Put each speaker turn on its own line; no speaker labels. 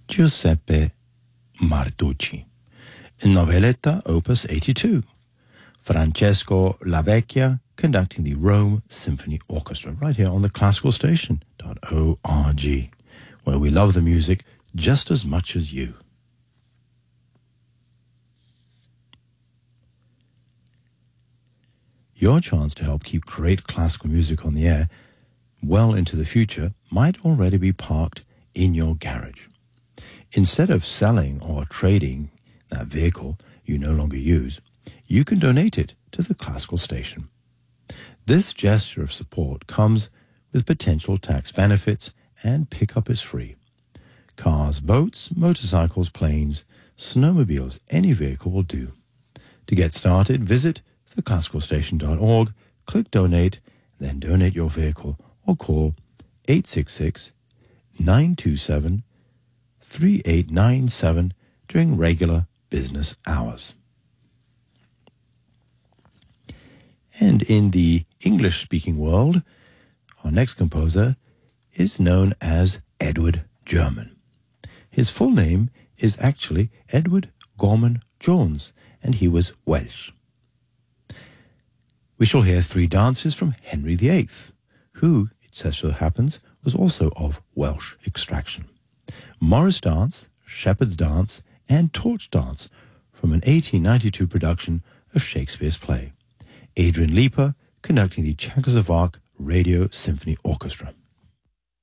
Giuseppe Martucci. Noveletta, Opus 82. Francesco Lavecchia conducting the Rome Symphony Orchestra, right here on the classicalstation.org, where we love the music just as much as you. Your chance to help keep great classical music on the air well into the future might already be parked in your garage. Instead of selling or trading that vehicle you no longer use, you can donate it to the classical station. This gesture of support comes with potential tax benefits, and pickup is free. Cars, boats, motorcycles, planes, snowmobiles, any vehicle will do. To get started, visit theclassicalstation.org, click Donate, then donate your vehicle or call 866-927-3897 during regular business hours. And in the English-speaking world, our next composer is known as Edward German. His full name is actually Edward Gorman Jones, and he was Welsh. We shall hear three dances from Henry VIII, who, it so happens, was also of Welsh extraction. Morris Dance, Shepherd's Dance, and Torch Dance from an 1892 production of Shakespeare's play. Adrian Leeper conducting the Czechoslovak Radio Symphony Orchestra.